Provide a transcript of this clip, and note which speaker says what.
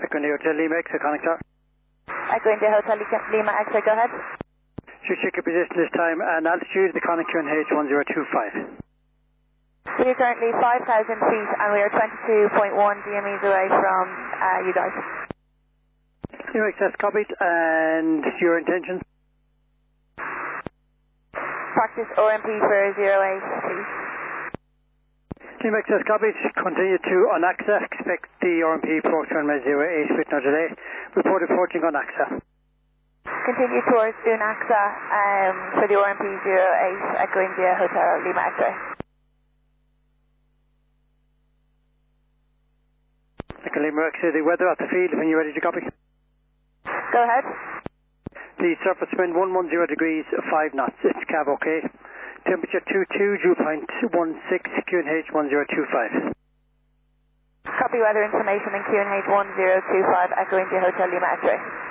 Speaker 1: Echo India Hotel Lima X-ray, connect sir.
Speaker 2: Echo India Hotel Lima X-ray, go ahead.
Speaker 1: Should check your position this time and altitude, the connect QNH 1025.
Speaker 2: We are currently 5,000 feet and we are 22.1 DMEs away from you guys.
Speaker 1: Lima X, copied, and your intentions?
Speaker 2: Practice OMP for 08, please.
Speaker 1: Lima X, copied, continue to on AXA, expect the OMP approach on 08 with now today. Report approaching on AXA.
Speaker 2: Continue towards Dune AXA for the OMP 08, Echo India Hotel Lima X-ray.
Speaker 1: Echo Lima X-ray, the weather at the field when you're ready to copy.
Speaker 2: Go ahead.
Speaker 1: The surface wind 110 degrees, 5 knots, it's Cav okay. Temperature 22, dew point 16, QNH 1025.
Speaker 2: Copy weather information in QNH 1025, Echo India Hotel Lima X-ray.